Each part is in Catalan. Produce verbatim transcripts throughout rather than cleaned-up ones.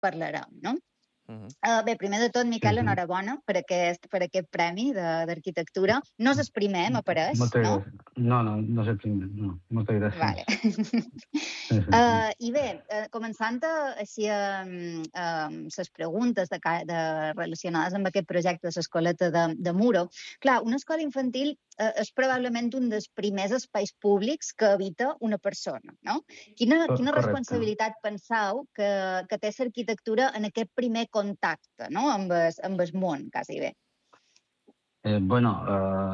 parlarem, no? Uh -huh. Uh, bé, primer de tot, Miquel, Sí, sí. enhorabona per aquest, per aquest premi d'arquitectura. No és el primer, m'apareix, Moltes no? gràcies. No, no, no és el primer, no. Moltes gràcies. Vale. Sí, sí. Uh, I bé, uh, començant a, així amb um, les preguntes de, ca- de relacionades amb aquest projecte de l'escoleta de, de Muro, clar, una escola infantil uh, és probablement un dels primers espais públics que habita una persona, no? Quina, Co- quina correcte. responsabilitat penseu que, que té l'arquitectura en aquest primer contacte, no?, amb el, amb el món, quasi bé. Eh, bueno,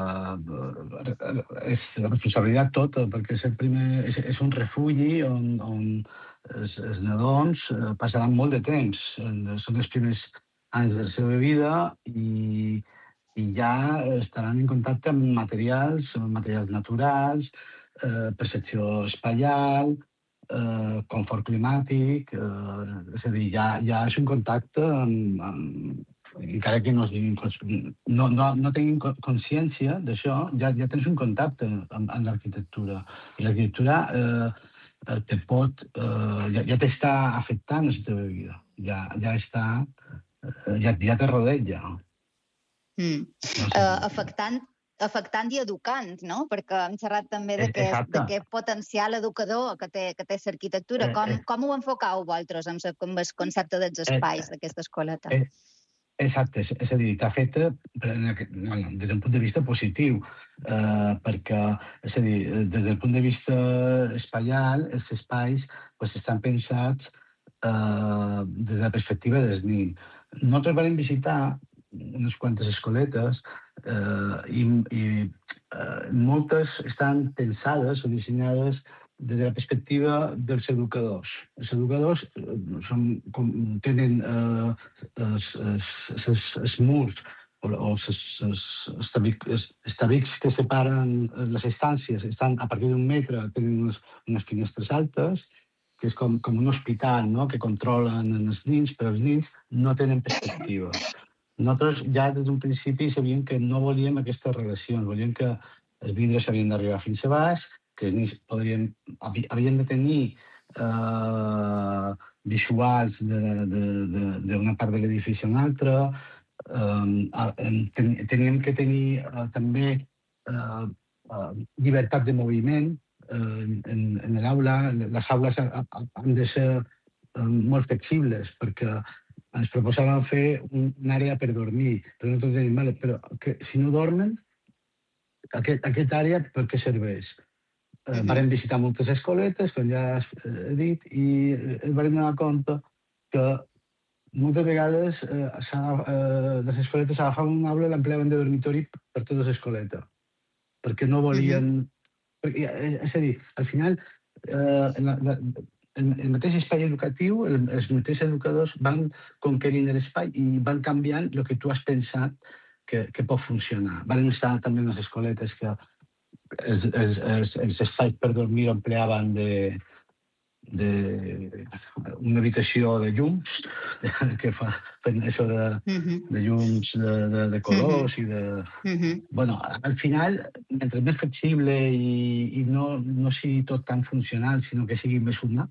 eh, és la responsabilitat tota, perquè és, el primer, és, és un refugi on, on els, els nadons eh, passaran molt de temps. Eh, Són els primers anys de la seva vida i, i ja estaran en contacte amb materials, amb materials naturals, eh, percepció espaial, eh, confort climàtic, eh, és a dir, ja, ja és un contacte amb, amb encara que no, es diguin, no, no, no tinguin consciència d'això, ja, ja tens un contacte amb, amb l'arquitectura. I l'arquitectura eh, te pot, eh, ja, ja t'està afectant la teva vida. Ja, ja està, eh, ja, ja te rodeja. Mm. No sé. Uh, afectant, afectant i educant, no? Perquè hem xerrat també d'aquest potencial educador que té, que té l'arquitectura. Com, Eh, eh, com ho enfocau vosaltres amb, amb el concepte dels espais eh, d'aquesta escoleta? Eh, Exacte, és, és a dir, t'afecta bueno, des d'un punt de vista positiu, eh, perquè, és a dir, des del punt de vista espaial, els espais pues, estan pensats eh, des de la perspectiva dels nins. Nosaltres vam visitar unes quantes escoletes eh, i, i eh, moltes estan pensades o dissenyades des de la perspectiva dels educadors. Els educadors eh, són, com, tenen eh, els, els, els, els murs o, o els, els, els, tabics, els tabics que separen les estàncies estan a partir d'un metre, tenen unes, unes finestres altes, que és com, com un hospital, no?, que controlen els nins, però els nins no tenen perspectiva. Nosaltres ja des d'un principi sabíem que no volíem aquestes relacions, volíem que els vidres havien d'arribar fins a baix, que els nins podrien, havien de tenir eh, visuals d'una part de l'edifici a una altra, eh, ten, teníem que tenir eh, també eh, eh, llibertat de moviment eh, en, en l'aula. Les aules han de ser eh, molt flexibles perquè ens proposaven fer un, una àrea per dormir, però nosaltres dèiem, vale, però que, si no dormen, aquest, aquest àrea per què serveix? Eh, Varen visitar moltes escoletes, com ja he dit, i ens vam donar compte que moltes vegades eh, eh, les escoletes agafaven una aula i l'empleaven de dormitori per tota l'escoleta, perquè no volien... Uh -huh. perquè, és a dir, al final, eh, la, la, el, el mateix espai educatiu, el, els mateixos educadors van conquerint l'espai i van canviant el que tu has pensat que, que pot funcionar. Van estar també unes escoletes que els, els, els, els espais per dormir empleaven de, de una habitació de llums que fa això de, de llums de, de, de colors i de... Bueno, al final, mentre més flexible i, i no, no sigui tot tan funcional, sinó que sigui més humà,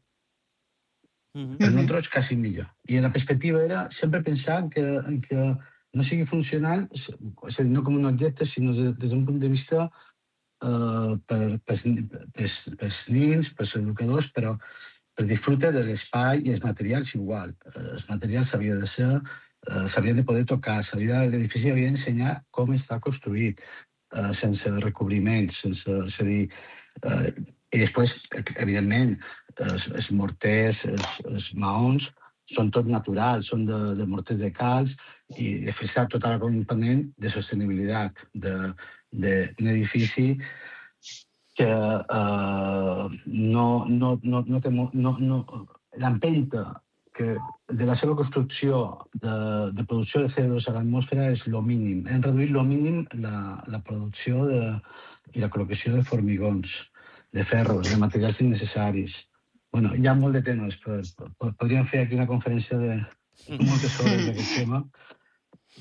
per nosaltres quasi millor. I la perspectiva era sempre pensar que, que no sigui funcional, és a dir, no com un objecte, sinó des, des d'un punt de vista Uh, per, per, per, per nins, per educadors, però per disfrutar de l'espai i els materials igual. Uh, els materials s'havien de ser, uh, s'havien de poder tocar, l'edifici havia d'ensenyar com està construït, uh, sense recobriments, sense, és a dir, uh, i després, evidentment, els, els morters, els, els maons, són tot naturals, són de, de morters de calç i després hi ha tot el component de sostenibilitat d'un edifici que eh, no, no, no, no té... No, no, l'empenta que de la seva construcció de, de producció de C O dos a l'atmosfera és lo mínim. Hem reduït lo mínim la, la producció de, i la col·locació de formigons, de ferros, de materials innecessaris. Bueno, hi ha molt de temes, però podríem fer aquí una conferència de moltes hores d'aquest tema.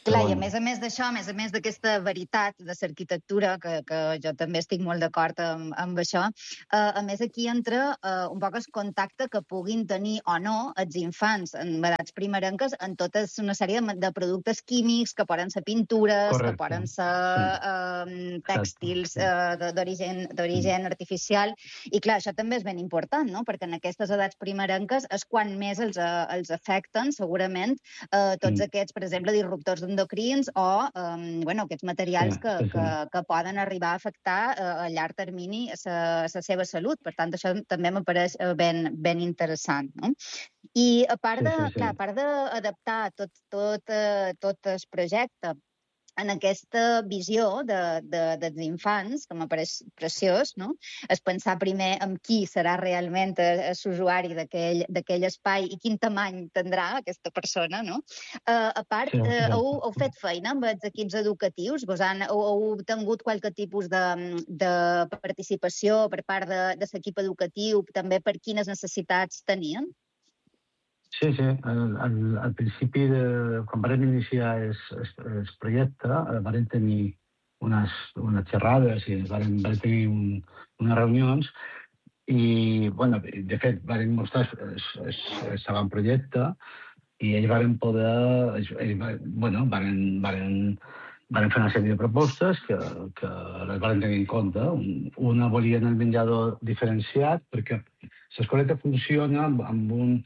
Clar, i a més a més d'això, a més a més d'aquesta veritat de l'arquitectura, que, que jo també estic molt d'acord amb, amb això, eh, a més aquí entra eh, un poc el contacte que puguin tenir o no els infants en edats primerenques en tota una sèrie de, de productes químics, que poden ser pintures, Correcte. que poden ser Sí. eh, tèxtils eh, d'origen d'origen artificial. I clar, això també és ben important, no? Perquè en aquestes edats primerenques és quan més els, eh, els afecten, segurament, eh, tots Mm. aquests, per exemple, disruptors endocrins o um, bueno, aquests materials Sí, que, sí, sí. que, que poden arribar a afectar uh, a llarg termini la seva salut. Per tant, això també m'apareix uh, ben, ben interessant. No? I a part Sí, de, sí, sí. clar, a part d'adaptar tot, tot, uh, tot el projecte en aquesta visió de, de, dels infants, que m'apareix preciós, no? És pensar primer en qui serà realment l'usuari d'aquell espai i quin tamany tindrà aquesta persona, no? Uh, a part, Sí, uh, exacte. heu, heu fet feina amb els equips educatius? Vos han, heu, heu tingut qualque tipus de, de participació per part de, de l'equip educatiu, també per quines necessitats tenien? Sí, sí. Al, al, al principi, de, quan vam iniciar el, el, el projecte, eh, vam tenir unes, unes xerrades i vam, vam tenir un, unes reunions i, bueno, de fet, vam mostrar el, el, el segon projecte i ells van poder... Ells, bueno, van, van, van fer una sèrie de propostes que, que les van tenir en compte. Una volien el menjador diferenciat perquè l'escoleta funciona amb, amb un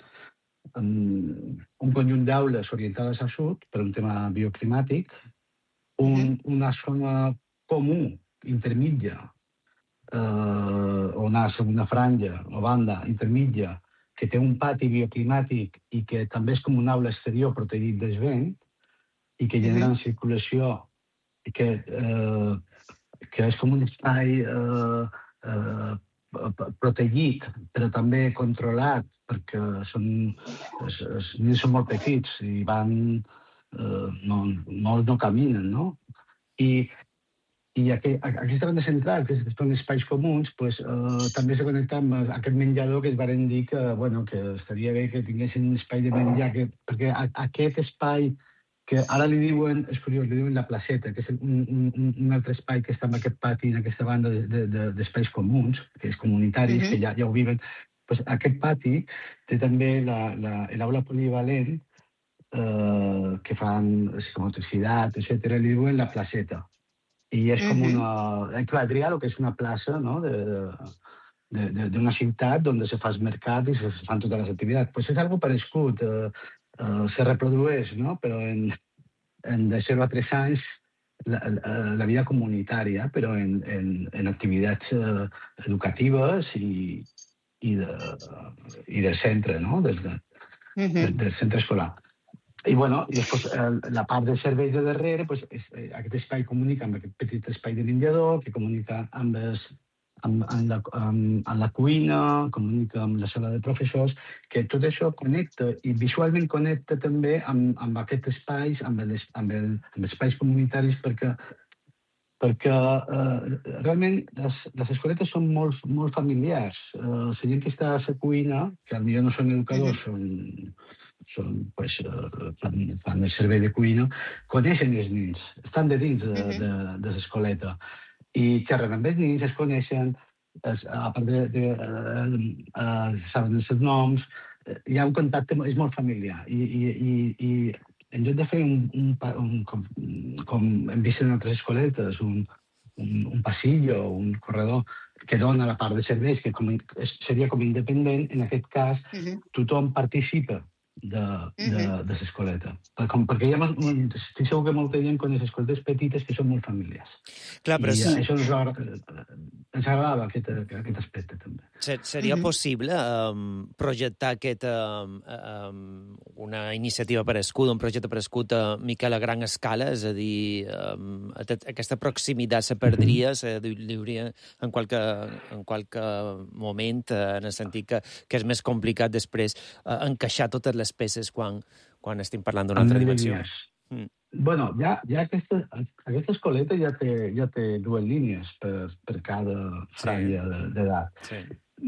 un conjunt d'aules orientades al sud per un tema bioclimàtic, un, uh-huh. una zona comú, intermitja, eh, o una segona franja o banda intermitja, que té un pati bioclimàtic i que també és com un aula exterior protegit del vent i que genera uh-huh. una circulació i que, eh, que és com un espai eh, eh, protegit, però també controlat, perquè són, els, els nens són molt petits i van, eh, no, molts no caminen, no? I, i aquest, aquesta banda central, que són espais comuns, pues, eh, també se connecta amb aquest menjador que es van dir que, bueno, que estaria bé que tinguessin un espai de menjar, que, perquè a, aquest espai que ara li diuen, és curiós, li diuen la placeta, que és un, un, un altre espai que està en aquest pati, en aquesta banda d'espais de, de, comuns, que és comunitaris, uh-huh. que ja, ja ho viven. Pues aquest pati té també l'aula polivalent, eh, que fan psicomotricitat, etcètera, li diuen la placeta. I és com uh-huh. una... En Cladria, el que és una plaça, no?, d'una ciutat on se fa el mercat i se fan totes les activitats. Pues és algo parescut. Eh, Uh, se reprodueix, no? Però en, en de zero a tres anys la, la, la vida comunitària, però en, en, en activitats uh, educatives i, i, de, i del centre, no? Des de, uh-huh. de, del centre escolar. I, bueno, i després eh, la part de serveis de darrere, pues, és, eh, aquest espai comunica amb aquest petit espai de menjador, que comunica amb els Amb, amb, la, amb, amb la cuina, comunica amb la sala de professors, que tot això connecta i visualment connecta també amb, amb aquests espais, amb, el, amb, el, amb espais comunitaris, perquè, perquè eh, realment les, les escoletes són molt, molt familiars. Eh, la gent que està a la cuina, que potser no són educadors, mm-hmm. són, són, pues, uh, fan, fan el servei de cuina, coneixen els nens, estan de dins de, mm-hmm. de, de l'escoleta. I xerren amb els nens, es coneixen, es, a part de, de uh, uh, saben els seus noms, uh, hi ha un contacte, és molt familiar. I, i, i, i en lloc de fer un, un, un com, com hem vist en altres escoletes, un, un, un passillo, un corredor que dona la part de serveis, que com, seria com independent, en aquest cas uh-huh. tothom participa de, de, uh-huh. de l'escoleta. Com, perquè hi ha, estic segur que molta gent coneix escoletes petites que són molt familiars. Clar, però I sí. això ens agrada, ens agrada aquest, aquest aspecte, també. Seria uh-huh. possible um, projectar aquest, um, um, una iniciativa per escut, un projecte per escut a Miquel a gran escala? És a dir, um, aquesta proximitat se perdria, uh-huh. se diuria en qualque, en qualque moment, en el sentit que, que és més complicat després uh, encaixar totes les peces quan, quan estem parlant d'una altra dimensió. Mm. Bueno, ja, ja aquesta, aquesta escoleta ja té, ja té dues línies per, per cada franja sí. d'edat. Sí.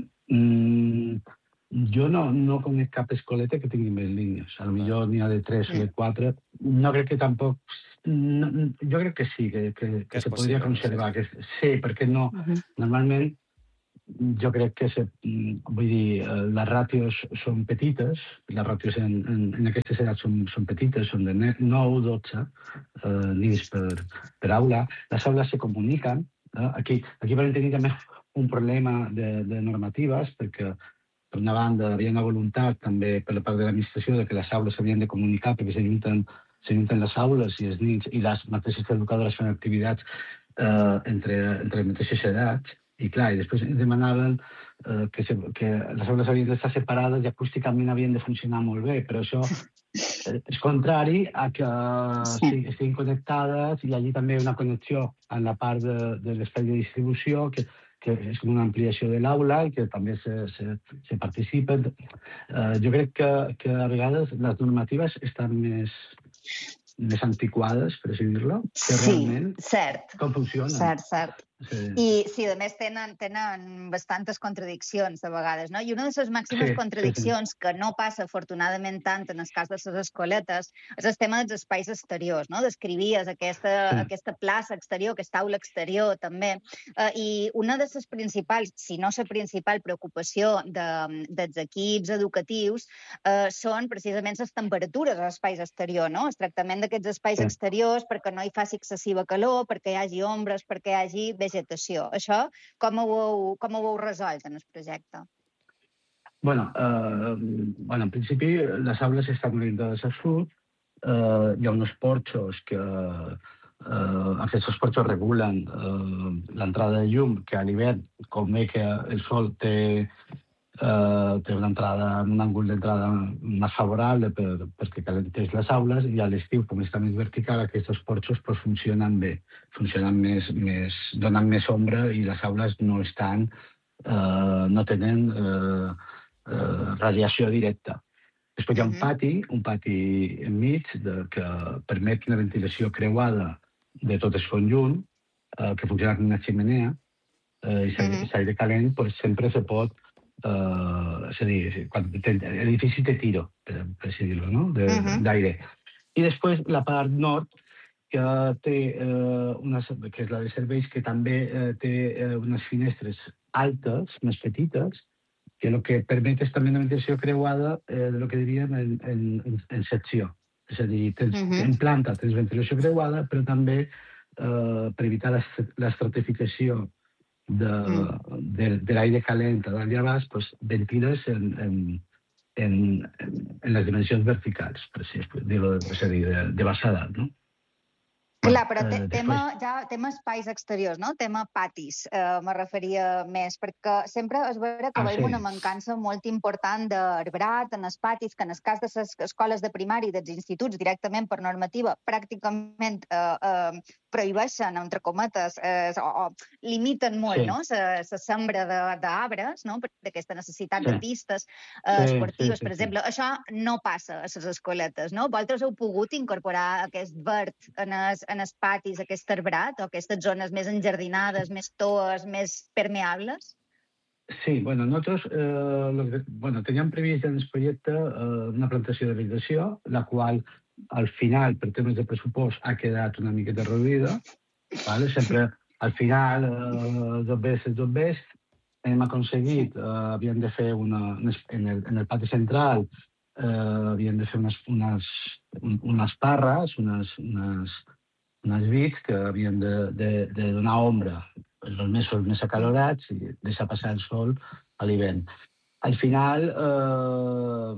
Mm, jo no, no conec cap escoleta que tingui més línies. A lo millor n'hi ha de tres o de quatre, no crec que tampoc... No, jo crec que sí, que, que, que, que se podria conservar. Que, sí, perquè no... Uh -huh. Normalment, jo crec que se, vull dir, les ràtios són petites, les ràtios en, en, en aquestes edats són, són petites, són de nou, dotze eh, nins per, per aula. Les aules se comuniquen. Eh? Aquí, aquí vam tenir també un problema de, de normatives, perquè per una banda hi havia una voluntat també per la part de l'administració de que les aules s'havien de comunicar perquè s'ajunten s'ajunten les aules i els nins i les mateixes educadores fan activitats eh, entre, entre les mateixes edats. I clar, i després demanaven eh, que, se, que les aules havien d'estar separades i acústicament havien de funcionar molt bé, però això eh, és contrari a que sí. estiguin connectades i allí també una connexió en la part de, de l'espai de distribució que, que és com una ampliació de l'aula i que també se, se, se participa. Eh, jo crec que, que a vegades les normatives estan més, més antiquades, per així dir-lo, que sí, realment cert. com funcionen. Cert, cert. Sí. I sí, a més tenen, tenen bastantes contradiccions de vegades, no? I una de les màximes sí, contradiccions sí, sí. que no passa afortunadament tant en el cas de les escoletes és el tema dels espais exteriors, no? Descrivies aquesta, sí. aquesta plaça exterior, aquesta aula exterior també, eh, i una de les principals, si no la principal preocupació de, dels equips educatius eh, són precisament les temperatures als espais exteriors, no? El tractament d'aquests espais sí. exteriors perquè no hi faci excessiva calor, perquè hi hagi ombres, perquè hi hagi vegetació. Això, com ho heu, com ho heu resolt en el projecte? Bueno, eh, bueno, en principi les aules estan orientades al sud, eh, hi ha uns porxos que eh, aquests porxos regulen eh, l'entrada de llum, que a l'hivern, com bé que el sol té Uh, té una entrada, un àngul d'entrada més favorable per, perquè calenteix les aules i a l'estiu, com està més vertical, aquests porxos pues, funcionen bé, funcionen més, més, donen més ombra i les aules no estan, uh, no tenen uh, uh, radiació directa. Després hi ha un pati, un pati enmig de, que permet una ventilació creuada de tot el conjunt, uh, que funciona com una ximenea, uh, i l'aire calent pues, sempre se pot Uh, és a dir, quan l'edifici té tiro, per, per així dir-ho, no? D'aire. Uh -huh. I després la part nord, que té uh, una, que és la de serveis, que també uh, té uh, unes finestres altes, més petites, que el que permet és també una ventilació creuada eh, del que diríem en, en, en secció. És a dir, tens, uh -huh. en planta tens ventilació creuada, però també uh, per evitar l'estratificació de, mm. de, de l'aire calent a dalt i a baix, pues, ventiles en, en, en, en les dimensions verticals, per així dir-ho, és a dir, de, de baixa edat, no? Clar, però te, tema, ja, tema espais exteriors, no? Tema patis, eh, me referia més, perquè sempre és vera que ah, veiem sí. una mancança molt important d'arbrat en els patis, que en el cas de les escoles de primària i dels instituts, directament per normativa, pràcticament eh, eh, prohibeixen, entre cometes, eh, o, o limiten molt sí. no? la sembra d'arbres, no? per aquesta necessitat sí. de pistes eh, sí, esportives, sí, sí, per exemple. Sí. Això no passa a les escoletes, no? Vosaltres heu pogut incorporar aquest verd en els en els patis, aquest arbrat, o aquestes zones més enjardinades, més toes, més permeables? Sí, bueno, nosaltres eh, bueno, teníem previst en el projecte eh, una plantació de vegetació, la qual al final, per temes de pressupost, ha quedat una miqueta reduïda. Vale? Sempre al final, eh, dos veces, dos veces, hem aconseguit, eh, havíem de fer una, en, el, en el pati central, eh, havíem de fer unes, unes, unes parres, unes, unes unes vics que havien de, de, de donar ombra en els mesos més acalorats i deixar passar el sol a l'hivern. Al final eh,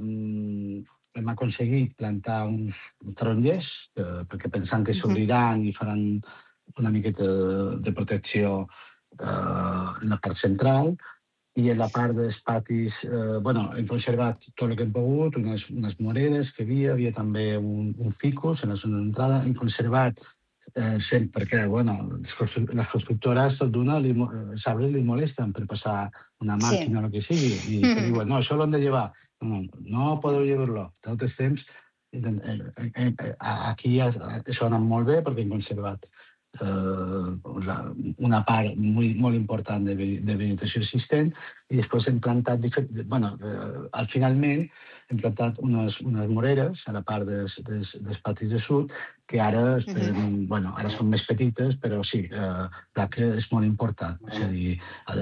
hem aconseguit plantar uns tarongers eh, perquè pensant que s'obriran i faran una miqueta de, de protecció eh, en la part central i en la part dels patis, eh, bueno, hem conservat tot el que hem pogut, unes, unes moreres que hi havia, havia també un, un ficus en la zona d'entrada, hem conservat Eh, sempre, perquè bueno, les constructores tot d'una els arbres li molesten per passar una màquina sí. o el que sigui, i mm. que diuen, no, això l'hem de llevar. No, no podeu llevar-lo. Tot el temps, eh, eh, eh, aquí això ha anat molt bé perquè hem conservat eh, una part molt, molt important de, de vegetació existent, i després hem plantat, bueno, eh, al finalment hem plantat unes, unes moreres a la part dels, dels, dels patis de sud, que ara, estem, uh -huh. bueno, ara són més petites, però sí, eh, clar que és molt important. És a dir,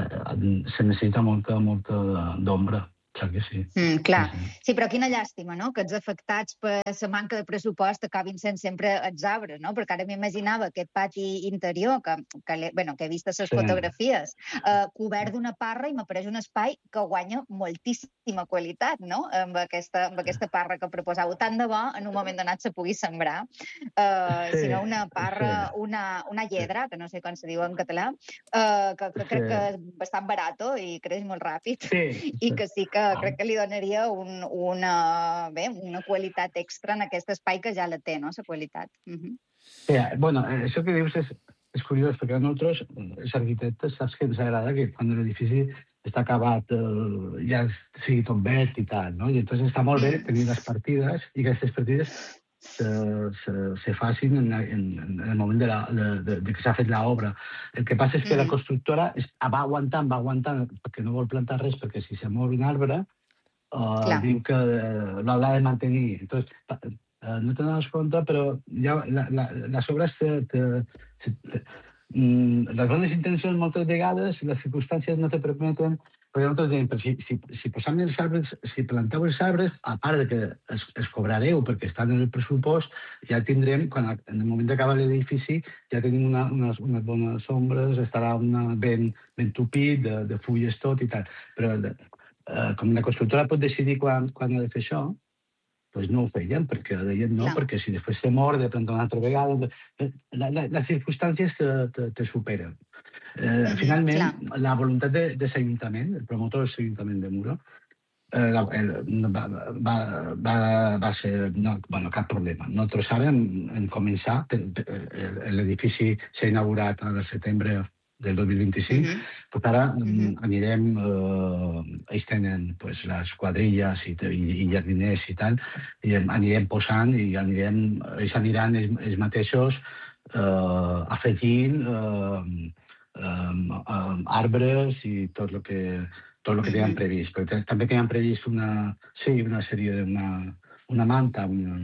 se necessita molta, molta d'ombra. Clar que sí. Mm, clar. Sí, però quina llàstima, no?, que els afectats per la manca de pressupost acabin sent sempre els arbres, no? Perquè ara m'imaginava aquest pati interior, que, que, bueno, que he vist a les sí. fotografies, eh, cobert d'una parra, i m'apareix un espai que guanya moltíssima qualitat, no?, amb aquesta, amb aquesta parra que proposàveu. Tant de bo, en un moment donat, se pugui sembrar. Eh, sí, sinó una parra, sí. una, una lledra, que no sé com se diu en català, eh, que, que sí. crec que és bastant barato i creix molt ràpid, sí. i que sí que crec que li donaria un, una, bé, una qualitat extra en aquest espai que ja la té, no?, la qualitat. Uh -huh. Sí, bueno, això que dius és, és curiós, perquè a nosaltres, els arquitectes, saps que ens agrada que quan l'edifici està acabat, eh, ja sigui tot verd i tal, no? I entonces està molt bé tenir les partides, i que aquestes partides se, se, se facin en, en, en el moment de, la, de, de, de que s'ha fet l'obra. El que passa és que mm. la constructora es, va aguantant, va aguantant, perquè no vol plantar res, perquè si se mou un arbre, uh, diu que uh, l'ha de mantenir. Entonces, uh, no te dones compte, però ja la, la, les obres te, te, te, te, mm, les bones intencions moltes vegades, les circumstàncies no te permeten. Perquè nosaltres dèiem, si, si, si posam els arbres, si planteu els arbres, a part de que es, es cobrareu perquè estan en el pressupost, ja tindrem, quan, en el moment d'acabar l'edifici, ja tenim una, unes, unes bones ombres, estarà una ben, ben tupit de, de fulles tot i tal. Però eh, com la constructora pot decidir quan, quan ha de fer això, doncs no ho feien, perquè deien no, no. perquè si després se mor de plantar una altra vegada, la, la, les circumstàncies te, te, te superen. Eh, mm-hmm, finalment, clar. La voluntat de, de l'Ajuntament, el promotor de l'Ajuntament de Muro, eh, la, el, va, va, va, va ser... No, bueno, cap problema. Nosaltres ara hem, hem començat, l'edifici s'ha inaugurat al setembre del dos mil vint-i-cinc, uh-huh. però ara uh-huh. anirem, eh, ells tenen pues, les quadrilles i, i, i jardiners i tal, i anirem posant i anirem, ells aniran ells, ells mateixos eh, afegint eh, Um, um, arbres i tot el que tot el que tenen previst. Perquè també tenen previst una, sí, una sèrie d'una una manta una,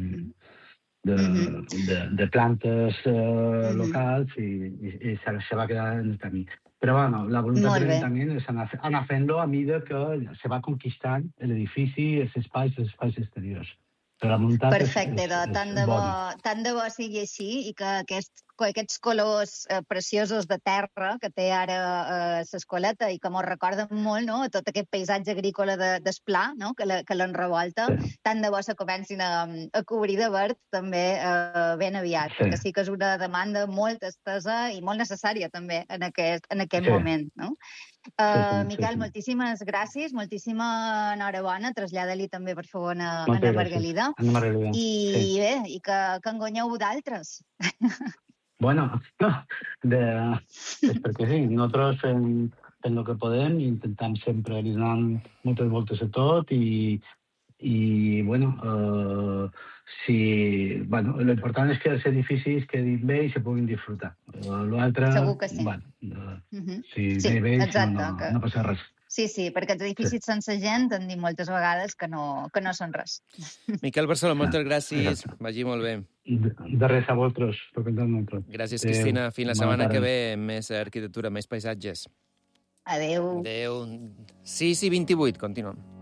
de, de, de plantes uh, locals i, i, i se, se va quedar en el camí. Però bueno, la voluntat de l'Ajuntament és anar, anar fent-lo a mesura que se va conquistant l'edifici, els espais, els espais exteriors. Perfecte, és, és, tant, de bo, tant de bo sigui així i que aquest, aquests colors eh, preciosos de terra que té ara eh, l'escoleta i que mos recorden molt, no?, tot aquest paisatge agrícola d'Esplà, no?, que l'enrevolta, sí. tant de bo se comencin a, a cobrir de verd també eh, ben aviat, sí. perquè sí que és una demanda molt estesa i molt necessària també en aquest, en aquest sí. moment, no? Uh, sí, sí, Miquel, sí. moltíssimes gràcies, moltíssima enhorabona, trasllada-li també, per favor, a Ana Margalida. Ana Margalida. I sí. bé, i que, que en guanyeu d'altres. Bueno, de, és perquè sí, nosaltres fem, fem el que podem i intentem sempre anar donant moltes voltes a tot i, i bueno, eh, si, bueno, l'important és que els edificis quedin bé i se puguin disfrutar. L'altre... Segur que sí. Bueno, uh, uh-huh. si sí, bé bé, exacte, no, no, que... no passa res. Sí, sí, perquè els edificis sí. sense gent han dit moltes vegades que no, que no són res. Miquel Barceló, moltes gràcies. Vagi molt bé. De, de res a vosaltres. Gràcies, Cristina. Fins la setmana que ve, més arquitectura, més paisatges. Adéu. Adéu. sis i vint-i-vuit, continuem.